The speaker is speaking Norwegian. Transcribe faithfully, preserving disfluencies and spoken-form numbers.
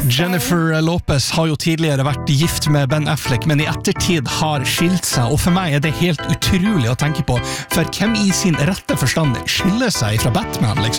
Jennifer Lopez har jo tidligere vært gift med Ben Affleck, men i ettertid har skilt seg, og for meg er det helt utrolig å tenke på, for hvem i sin rette forstand skiller seg fra Batman, liksom?